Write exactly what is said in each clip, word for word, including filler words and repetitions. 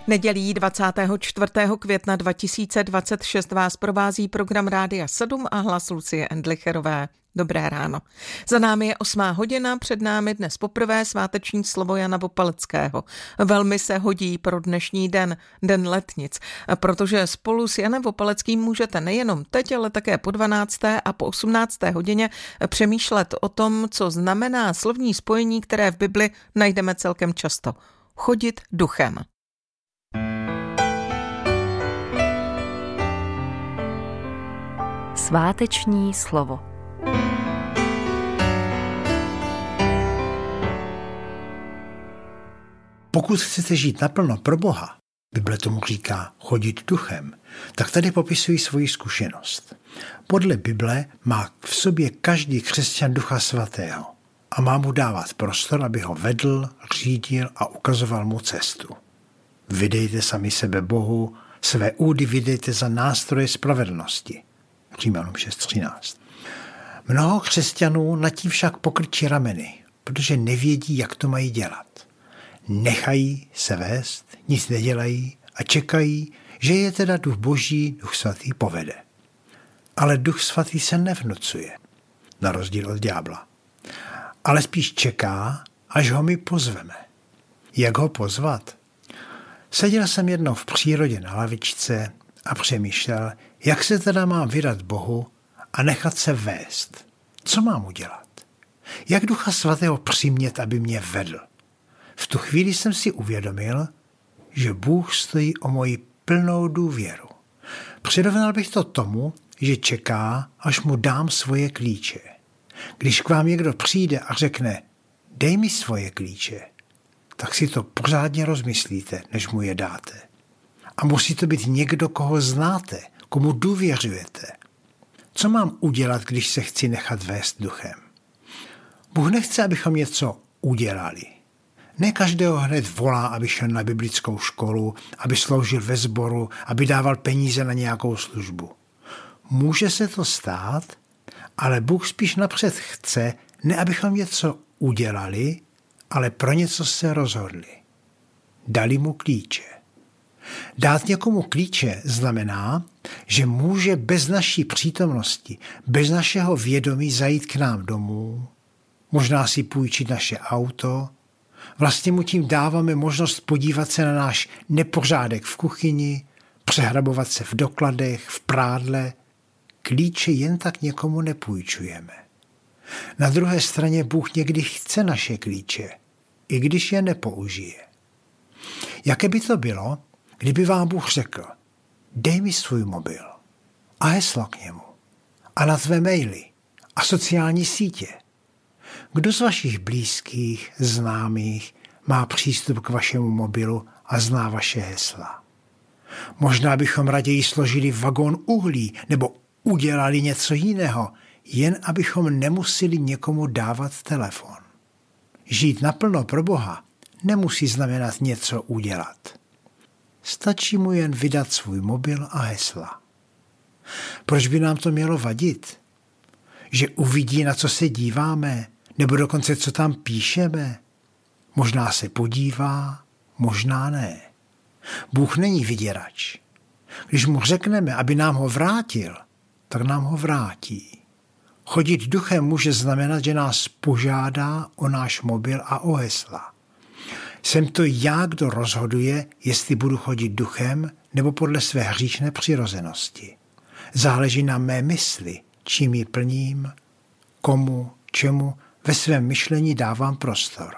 Nedělí dvacátého čtvrtého května dva tisíce dvacet šest vás provází program Rádia sedm a hlas Lucie Endlicherové. Dobré ráno. Za námi je osmá hodina, před námi dnes poprvé sváteční slovo Jana Vopeleckého. Velmi se hodí pro dnešní den, den letnic, protože spolu s Janem Vopeleckým můžete nejenom teď, ale také po dvanácté a po osmnácté hodině přemýšlet o tom, co znamená slovní spojení, které v Bibli najdeme celkem často. Chodit duchem. Sváteční slovo. Pokud chcete žít naplno pro Boha, Bible tomu říká chodit duchem, tak tady popisují svoji zkušenost. Podle Bible má v sobě každý křesťan Ducha Svatého a má mu dávat prostor, aby ho vedl, řídil a ukazoval mu cestu. Vydejte sami sebe Bohu, své údy vydejte za nástroje spravedlnosti. Římanům šest třináct. Mnoho křesťanů nad tím však pokrčí rameny, protože nevědí, jak to mají dělat. Nechají se vést, nic nedělají a čekají, že je teda Duch Boží, Duch Svatý povede. Ale Duch Svatý se nevnucuje, na rozdíl od ďábla. Ale spíš čeká, až ho my pozveme. Jak ho pozvat? Seděl jsem jednou v přírodě na lavičce a přemýšlel, jak se teda mám vydat Bohu a nechat se vést. Co mám udělat? Jak Ducha Svatého přimět, aby mě vedl? V tu chvíli jsem si uvědomil, že Bůh stojí o moji plnou důvěru. Přirovnal bych to tomu, že čeká, až mu dám svoje klíče. Když k vám někdo přijde a řekne, dej mi svoje klíče, tak si to pořádně rozmyslíte, než mu je dáte. A musí to být někdo, koho znáte, komu důvěřujete. Co mám udělat, když se chci nechat vést duchem? Bůh nechce, abychom něco udělali. Ne každého hned volá, aby šel na biblickou školu, aby sloužil ve sboru, aby dával peníze na nějakou službu. Může se to stát, ale Bůh spíš napřed chce, ne abychom něco udělali, ale pro něco se rozhodli. Dali mu klíče. Dát někomu klíče znamená, že může bez naší přítomnosti, bez našeho vědomí zajít k nám domů, možná si půjčit naše auto. Vlastně mu tím dáváme možnost podívat se na náš nepořádek v kuchyni, přehrabovat se v dokladech, v prádle. Klíče jen tak někomu nepůjčujeme. Na druhé straně Bůh někdy chce naše klíče, i když je nepoužije. Jaké by to bylo, kdyby vám Bůh řekl, dej mi svůj mobil a hesla k němu a na tvé maily a sociální sítě. Kdo z vašich blízkých, známých má přístup k vašemu mobilu a zná vaše hesla? Možná bychom raději složili vagón uhlí nebo udělali něco jiného, jen abychom nemuseli někomu dávat telefon. Žít naplno pro Boha nemusí znamenat něco udělat. Stačí mu jen vydat svůj mobil a hesla. Proč by nám to mělo vadit? Že uvidí, na co se díváme, nebo dokonce, co tam píšeme? Možná se podívá, možná ne. Bůh není vyděrač. Když mu řekneme, aby nám ho vrátil, tak nám ho vrátí. Chodit duchem může znamenat, že nás požádá o náš mobil a o hesla. Jsem to já, kdo rozhoduje, jestli budu chodit duchem nebo podle své hříšné přirozenosti. Záleží na mé mysli, čím ji plním, komu, čemu ve svém myšlení dávám prostor.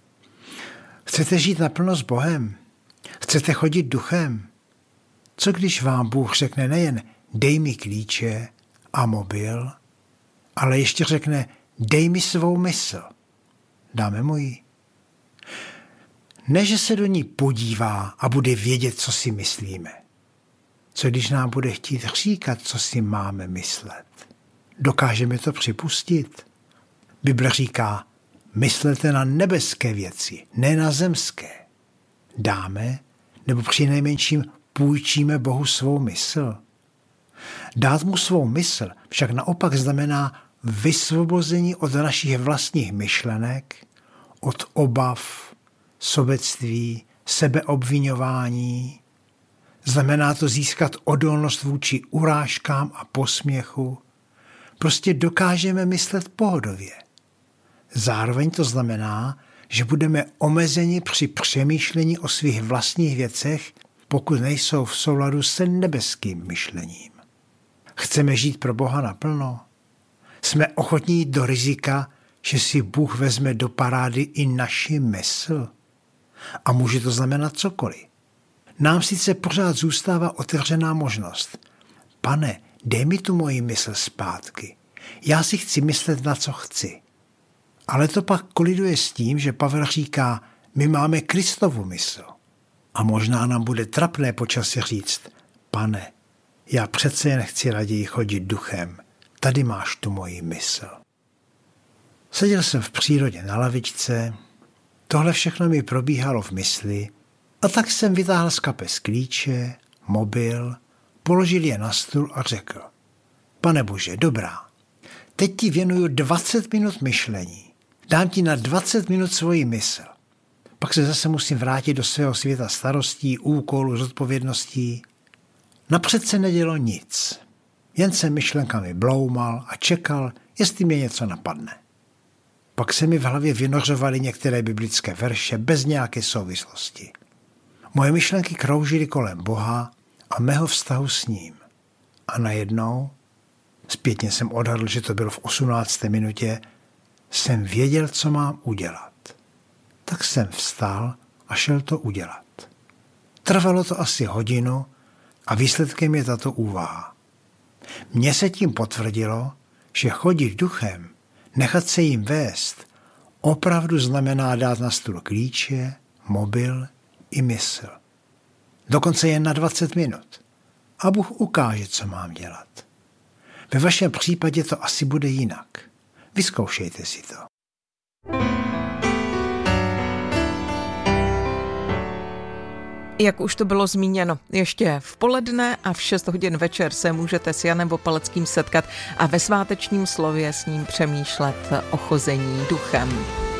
Chcete žít naplno s Bohem? Chcete chodit duchem? Co když vám Bůh řekne nejen dej mi klíče a mobil, ale ještě řekne dej mi svou mysl. Dáme mu ji? Ne, že se do ní podívá a bude vědět, co si myslíme. Co když nám bude chtít říkat, co si máme myslet? Dokážeme to připustit? Bible říká, myslete na nebeské věci, ne na zemské. Dáme, nebo přinejmenším půjčíme Bohu svou mysl? Dát mu svou mysl však naopak znamená vysvobození od našich vlastních myšlenek, od obav, sobectví, sebeobviňování. Znamená to získat odolnost vůči urážkám a posměchu. Prostě dokážeme myslet pohodově. Zároveň to znamená, že budeme omezeni při přemýšlení o svých vlastních věcech, pokud nejsou v souladu s nebeským myšlením. Chceme žít pro Boha naplno? Jsme ochotní jít do rizika, že si Bůh vezme do parády i naši mysl? A může to znamenat cokoliv. Nám sice pořád zůstává otevřená možnost. Pane, dej mi tu moji mysl zpátky. Já si chci myslet, na co chci. Ale to pak koliduje s tím, že Pavel říká, my máme Kristovu mysl. A možná nám bude trapné počasí říct, Pane, já přece jen chci raději chodit duchem. Tady máš tu moji mysl. Seděl jsem v přírodě na lavičce, tohle všechno mi probíhalo v mysli a tak jsem vytáhl z kapes klíče, mobil, položil je na stůl a řekl, Pane Bože, dobrá, teď ti věnuju dvacet minut myšlení. Dám ti na dvacet minut svoji mysl. Pak se zase musím vrátit do svého světa starostí, úkolů, zodpovědností. Napřed se nedělo nic. Jen jsem myšlenkami bloumal a čekal, jestli mě něco napadne. Pak se mi v hlavě vynořovaly některé biblické verše bez nějaké souvislosti. Moje myšlenky kroužily kolem Boha a mého vztahu s ním. A najednou, zpětně jsem odhadl, že to bylo v osmnácté minutě, jsem věděl, co mám udělat. Tak jsem vstal a šel to udělat. Trvalo to asi hodinu a výsledkem je tato úvaha. Mně se tím potvrdilo, že chodit duchem, nechat se jim vést, opravdu znamená dát na stůl klíče, mobil i mysl. Dokonce jen na dvacet minut. A Bůh ukáže, co mám dělat. Ve vašem případě to asi bude jinak. Vyzkoušejte si to. Jak už to bylo zmíněno, ještě v poledne a v šest hodin večer se můžete s Janem Opaleckým setkat a ve svátečním slově s ním přemýšlet o chození duchem.